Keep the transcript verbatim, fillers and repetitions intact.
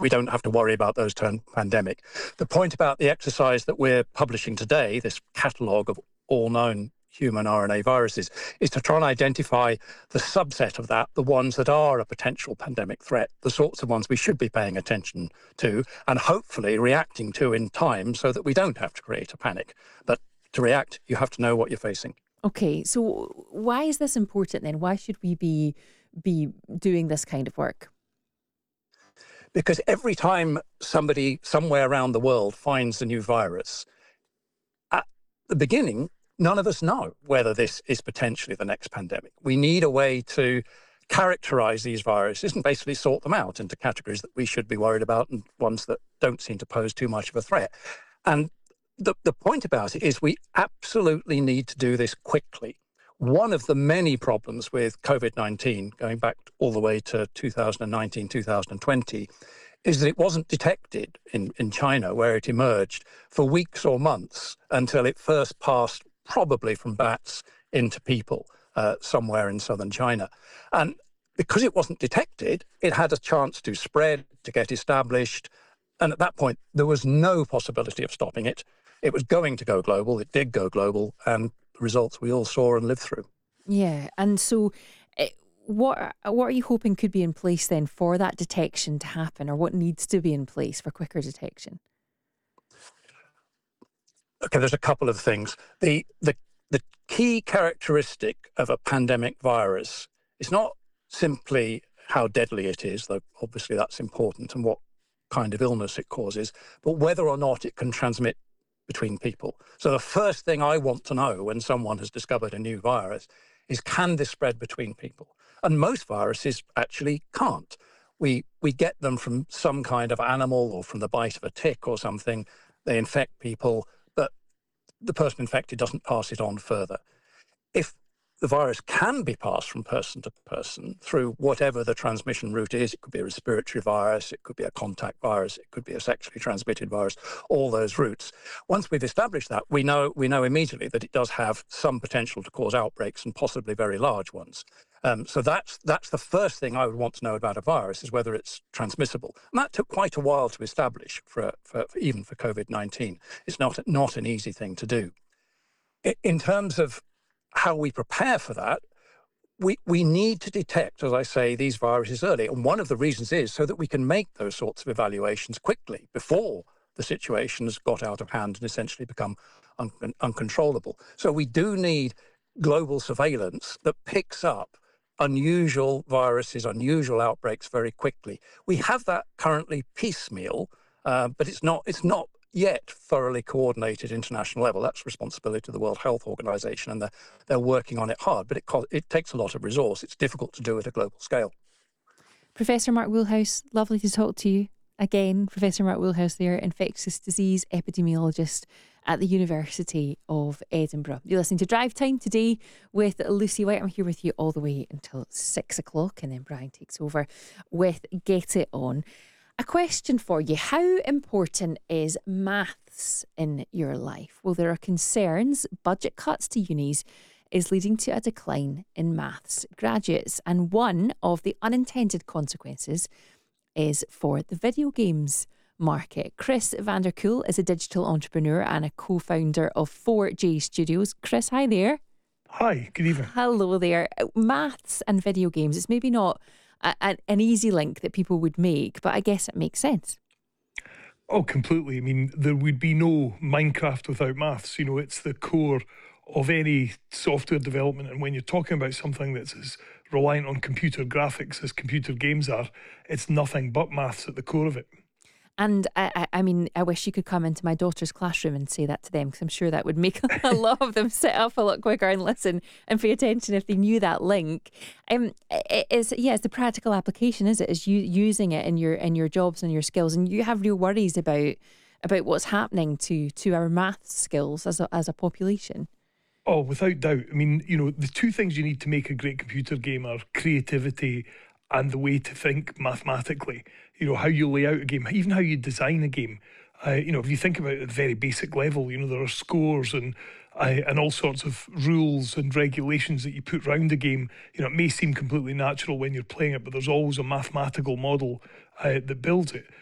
we don't have to worry about those termed pandemic. The point about the exercise that we're publishing today, this catalogue of all known human R N A viruses, is to try and identify the subset of that, the ones that are a potential pandemic threat, the sorts of ones we should be paying attention to and hopefully reacting to in time so that we don't have to create a panic. But to react, you have to know what you're facing. Okay, so why is this important then? Why should we be be doing this kind of work? Because every time somebody somewhere around the world finds a new virus, at the beginning, none of us know whether this is potentially the next pandemic. We need a way to characterize these viruses and basically sort them out into categories that we should be worried about and ones that don't seem to pose too much of a threat. And the, the point about it is we absolutely need to do this quickly. One of the many problems with COVID nineteen, going back all the way to two thousand nineteen, two thousand twenty, is that it wasn't detected in, in China, where it emerged, for weeks or months until it first passed probably from bats into people uh, somewhere in southern China. And because it wasn't detected, it had a chance to spread, to get established. And at that point, there was no possibility of stopping it. It was going to go global. It did go global. And the results we all saw and lived through. Yeah. And so uh, what, what are you hoping could be in place then for that detection to happen, or what needs to be in place for quicker detection? Okay, there's a couple of things. The, the, the key characteristic of a pandemic virus is not simply how deadly it is, though obviously that's important, and what kind of illness it causes, but whether or not it can transmit between people. So the first thing I want to know when someone has discovered a new virus is, can this spread between people? And most viruses actually can't. We, we get them from some kind of animal or from the bite of a tick or something. They infect people, but the person infected doesn't pass it on further. If the virus can be passed from person to person through whatever the transmission route is, it could be a respiratory virus, it could be a contact virus, it could be a sexually transmitted virus, all those routes. Once we've established that, we know we know immediately that it does have some potential to cause outbreaks, and possibly very large ones. Um, so that's that's the first thing I would want to know about a virus, is whether it's transmissible. And that took quite a while to establish, for, for, for even for COVID nineteen. It's not not an easy thing to do. In terms of how we prepare for that, we, we need to detect, as I say, these viruses early. And one of the reasons is so that we can make those sorts of evaluations quickly before the situation has got out of hand and essentially become un uncontrollable. So we do need global surveillance that picks up unusual viruses, unusual outbreaks very quickly. We have that currently piecemeal, uh, but it's not, it's not yet thoroughly coordinated international level. That's responsibility of the World Health Organization, and they're, they're working on it hard, but it, it takes a lot of resource. It's difficult to do at a global scale. Professor Mark Woolhouse, lovely to talk to you again. Professor Mark Woolhouse there, infectious disease epidemiologist at the University of Edinburgh. You're listening to Drive Time today with Lucy White. I'm here with you all the way until six o'clock, and then Brian takes over with Get It On. A question for you. How important is maths in your life? Well, there are concerns budget cuts to unis is leading to a decline in maths graduates. And one of the unintended consequences is for the video games market. Chris van der Kuil is a digital entrepreneur and a co-founder of four J Studios. Chris, hi there. Hi, good evening. Hello there. Maths and video games, it's maybe not A, an easy link that people would make, but I guess it makes sense. Oh, completely. I mean, there would be no Minecraft without maths. You know, it's the core of any software development. And when you're talking about something that's as reliant on computer graphics as computer games are, it's nothing but maths at the core of it. And I, I, I mean, I wish you could come into my daughter's classroom and say that to them, because I'm sure that would make a lot of them sit up a lot quicker and listen and pay attention if they knew that link. Um, it is yeah, it's the practical application, is it? Is you using it in your in your jobs and your skills, and you have real worries about about what's happening to to our maths skills as a as a population. Oh, without doubt. I mean, you know, the two things you need to make a great computer game are creativity and the way to think mathematically. You know, how you lay out a game, even how you design a game. Uh, you know, if you think about it at a very basic level, you know, there are scores and uh, and all sorts of rules and regulations that you put around a game. You know, it may seem completely natural when you're playing it, but there's always a mathematical model uh, that builds it.